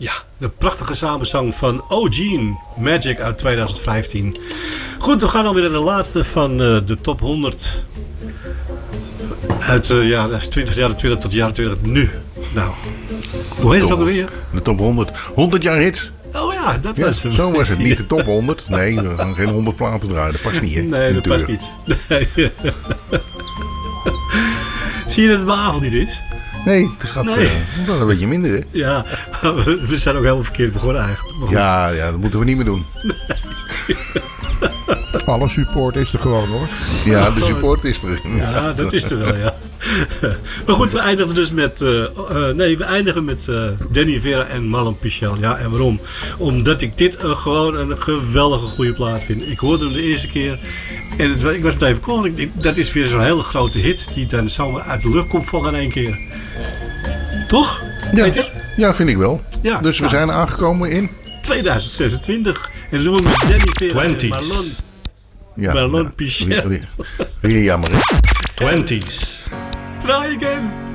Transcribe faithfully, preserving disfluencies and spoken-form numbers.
Ja, de prachtige samenzang van Oh Gene, Magic uit twintig vijftien. Goed, we gaan alweer naar de laatste van uh, de top honderd. Uit uh, ja, twintig jaren twintig tot jaren twintig nu. Nou, hoe heet het ook alweer? De top honderd. honderd jaar hits. Oh ja, dat ja, was hem. Zo was het. Niet de top honderd. Nee, we gaan geen honderd platen draaien. Dat past niet, hè? Nee, dat past niet. Nee. Zie je dat het mijn avond niet is? Nee, het gaat nee. Uh, wel een beetje minder, hè? Ja, we zijn ook helemaal verkeerd begonnen eigenlijk. Ja, ja, dat moeten we niet meer doen. Nee. Alle support is er gewoon, hoor. Ja, de support is er. Ja, dat is er wel, ja. Maar goed, we eindigen dus met... Uh, uh, nee, we eindigen met uh, Danny Vera en Marlon Pichel. Ja, en waarom? Omdat ik dit uh, gewoon een geweldige goede plaat vind. Ik hoorde hem de eerste keer en het, ik was meteen verkocht. Dat is weer zo'n hele grote hit die dan zomaar uit de lucht komt vallen in één keer. Toch? Ja, ja, vind ik wel. Ja, dus we nou, zijn aangekomen in... twintig zesentwintig. En dan doen we met Danny Vera en Marlon, ja, Marlon ja. Pichel. Weer, weer, weer jammer, hè? Twenties. Try again.